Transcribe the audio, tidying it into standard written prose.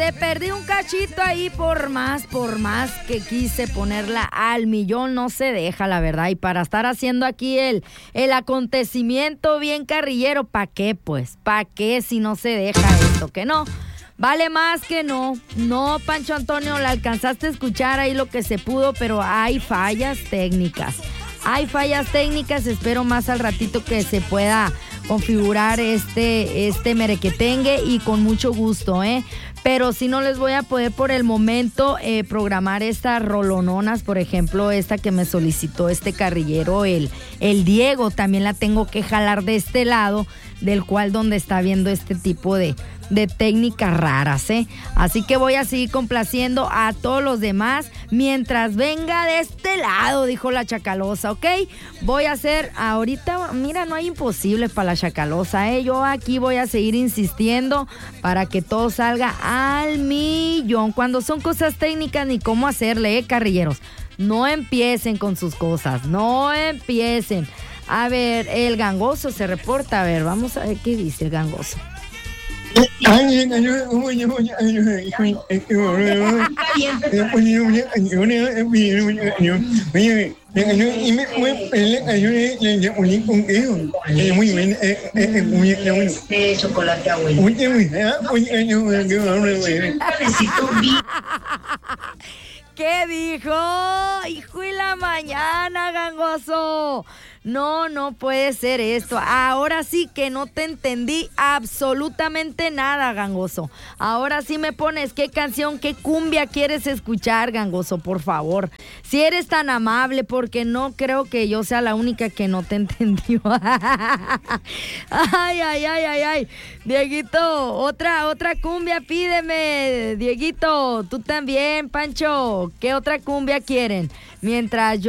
de perdí un cachito ahí por más que quise ponerla al millón, no se deja, la verdad. Y para estar haciendo aquí el acontecimiento bien carrillero, ¿pa' qué pues? ¿Pa' qué si no se deja esto? Que no. Vale más que no. No, Pancho Antonio, la alcanzaste a escuchar ahí lo que se pudo, pero hay fallas técnicas. Espero más al ratito que se pueda configurar este merequetengue y con mucho gusto, pero si no les voy a poder por el momento programar estas rolononas, por ejemplo, esta que me solicitó este carrillero, el Diego, también la tengo que jalar de este lado, del cual donde está viendo este tipo de técnicas raras, Así que voy a seguir complaciendo a todos los demás mientras venga de este lado, dijo la Chacalosa, ¿ok? Voy a hacer ahorita, mira, no hay imposible para la Chacalosa, Yo aquí voy a seguir insistiendo para que todo salga al millón. Cuando son cosas técnicas, ni cómo hacerle, carrilleros. No empiecen con sus cosas, no empiecen. A ver, el gangoso se reporta, a ver, vamos a ver qué dice el gangoso. Chocolate abuelo. ¿Qué dijo? Hijo de la mañana, gangoso. No puede ser esto. Ahora sí que no te entendí absolutamente nada, gangoso. Ahora sí me pones qué canción, qué cumbia quieres escuchar, gangoso, por favor. Si eres tan amable, porque no creo que yo sea la única que no te entendió. Ay. Dieguito, otra cumbia pídeme. Dieguito, tú también, Pancho. ¿Qué otra cumbia quieren? Mientras yo